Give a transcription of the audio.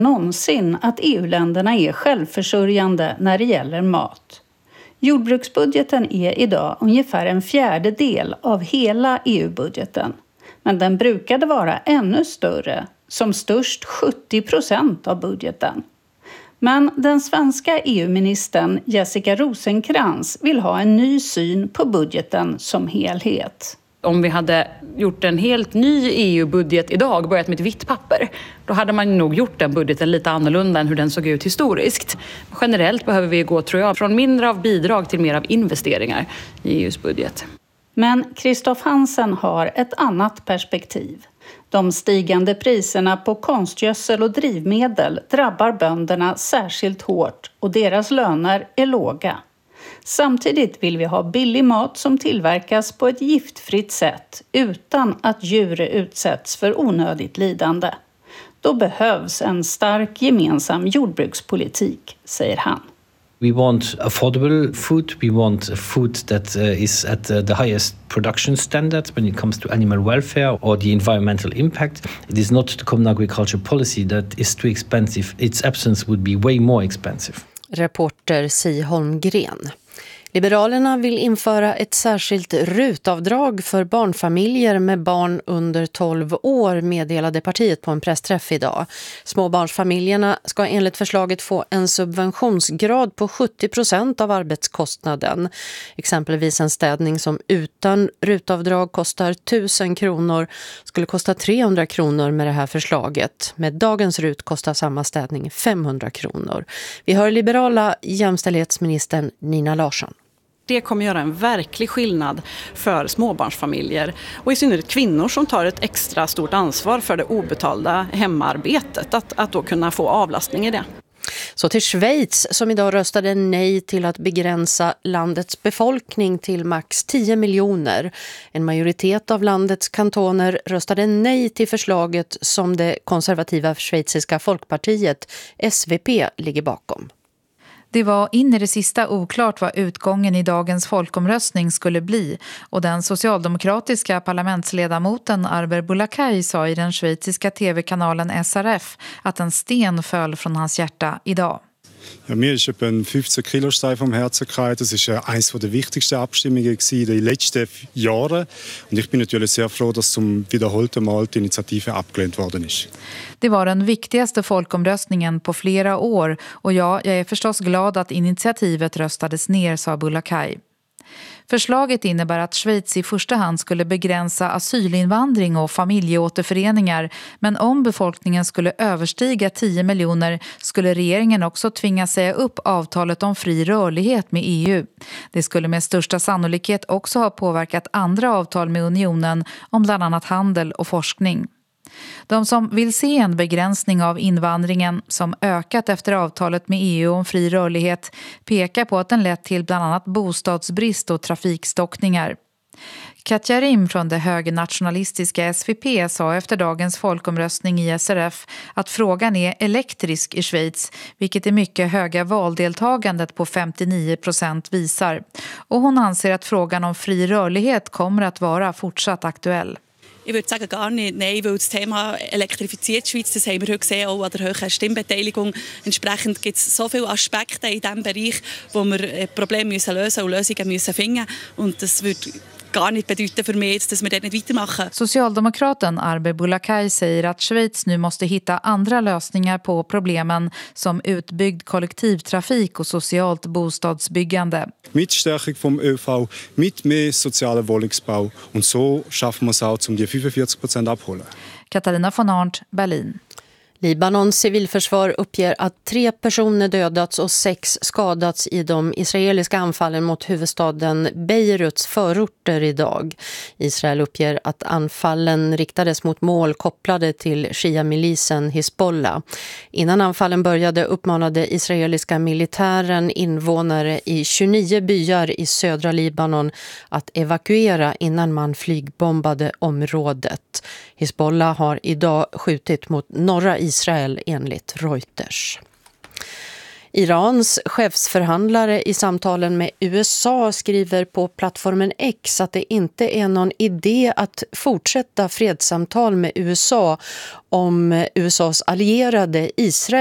någonsin att EU-länderna är självförsörjande när det gäller mat. Jordbruksbudgeten är idag ungefär 1/4 av hela EU-budgeten. Men den brukade vara ännu större, som störst 70% av budgeten. Men den svenska EU-ministern Jessica Rosencrantz vill ha en ny syn på budgeten som helhet. Om vi hade gjort en helt ny EU-budget idag, börjat med ett vitt papper, då hade man nog gjort den budgeten lite annorlunda än hur den såg ut historiskt. Generellt behöver vi gå, tror jag, från mindre av bidrag till mer av investeringar i EUs budget. Men Christoph Hansen har ett annat perspektiv. De stigande priserna på konstgödsel och drivmedel drabbar bönderna särskilt hårt och deras löner är låga. Samtidigt vill vi ha billig mat som tillverkas på ett giftfritt sätt utan att djur utsätts för onödigt lidande. Då behövs en stark gemensam jordbrukspolitik, säger han. We want affordable food. We want food that is at the highest production standards when it comes to animal welfare or the environmental impact. It is not the common agriculture policy that is too expensive. Its absence would be way more expensive. Reporter Si Holmgren. Liberalerna vill införa ett särskilt rutavdrag för barnfamiljer med barn under 12 år, meddelade partiet på en pressträff idag. Småbarnsfamiljerna ska enligt förslaget få en subventionsgrad på 70% av arbetskostnaden. Exempelvis en städning som utan rutavdrag kostar 1 000 kronor skulle kosta 300 kronor med det här förslaget. Med dagens rut kostar samma städning 500 kronor. Vi hör liberala jämställdhetsministern Nina Larsson. Det kommer göra en verklig skillnad för småbarnsfamiljer och i synnerhet kvinnor som tar ett extra stort ansvar för det obetalda hemarbetet, att då kunna få avlastning i det. Så till Schweiz som idag röstade nej till att begränsa landets befolkning till max 10 miljoner. En majoritet av landets kantoner röstade nej till förslaget som det konservativa schweiziska folkpartiet SVP ligger bakom. Det var in i det sista oklart vad utgången i dagens folkomröstning skulle bli och den socialdemokratiska parlamentsledamoten Arber Boulakay sa i den schweiziska tv-kanalen SRF att en sten föll från hans hjärta idag. Ja, mir ist etwa ein 15 Kilostein vom Herzen gefallen. Das ist eines der wichtigsten Abstimmungen in den letzten Jahren. Und ich bin natürlich sehr froh, dass zum wiederholten Mal die Initiative abgelehnt worden ist. Det var den viktigaste folkomröstningen på flera år och jag är förstås glad att initiativet röstades ner, sa Boulakay. Förslaget innebär att Schweiz i första hand skulle begränsa asylinvandring och familjeåterföreningar, men om befolkningen skulle överstiga 10 miljoner skulle regeringen också tvinga säga upp avtalet om fri rörlighet med EU. Det skulle med största sannolikhet också ha påverkat andra avtal med unionen om bland annat handel och forskning. De som vill se en begränsning av invandringen som ökat efter avtalet med EU om fri rörlighet pekar på att den lett till bland annat bostadsbrist och trafikstockningar. Katja Rim från det högernationalistiska SVP sa efter dagens folkomröstning i SRF att frågan är elektrisk i Schweiz, vilket är mycket höga valdeltagandet på 59% visar. Och hon anser att frågan om fri rörlighet kommer att vara fortsatt aktuell. Ich würde sagen, gar nicht. Nein, weil das Thema elektrifiziert Schweiz, das haben wir heute gesehen, auch an der hohen Stimmbeteiligung. Entsprechend gibt es so viele Aspekte in diesem Bereich, wo wir Probleme lösen müssen und Lösungen müssen finden. Und das würde gar nicht bedeuten för mig att vi dort inte weitermachen. Socialdemokraten Arber Boulakay säger att Schweiz nu måste hitta andra lösningar på problemen som utbyggd kollektivtrafik och socialt bostadsbyggande. Mit Stärkung vom ÖV, mit mehr sozialer Wohnungsbau und so schaffen wir es auch, um die 45% abholen. Katarina von Arndt, Berlin. Libanons civilförsvar uppger att 3 personer dödats och 6 skadats i de israeliska anfallen mot huvudstaden Beiruts förorter idag. Israel uppger att anfallen riktades mot mål kopplade till Shia-milisen Hezbollah. Innan anfallen började uppmanade israeliska militären invånare i 29 byar i södra Libanon att evakuera innan man flygbombade området. Hezbollah har idag skjutit mot norra Israel enligt Reuters. Irans chefsförhandlare i samtalen med USA skriver på plattformen X att det inte är någon idé att fortsätta fredssamtal med USA om USAs allierade Israel